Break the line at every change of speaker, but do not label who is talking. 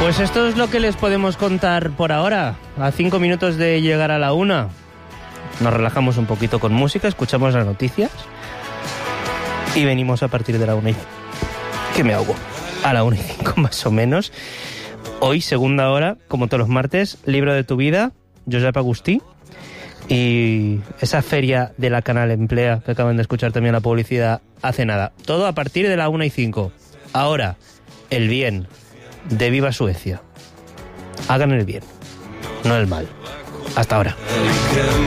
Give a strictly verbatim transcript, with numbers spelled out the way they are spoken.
Pues esto es lo que les podemos contar por ahora. A cinco minutos de llegar a la una. Nos relajamos un poquito con música, escuchamos las noticias y venimos a partir de la una y... que me ahogo. A la una y cinco más o menos. Hoy, segunda hora, como todos los martes, Libro de tu vida, Josep Agustí. Y esa feria de la Canal Emplea, que acaban de escuchar también la publicidad hace nada. Todo a partir de la una y cinco. Ahora, el bien de Viva Suecia. Hagan el bien, no el mal. Hasta ahora.